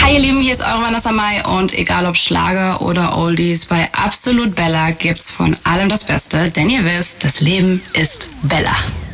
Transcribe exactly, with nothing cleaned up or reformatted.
Hi ihr Lieben, hier ist eure Vanessa Mai und egal ob Schlager oder Oldies, bei Absolut Bella gibt's von allem das Beste, denn ihr wisst, das Leben ist Bella.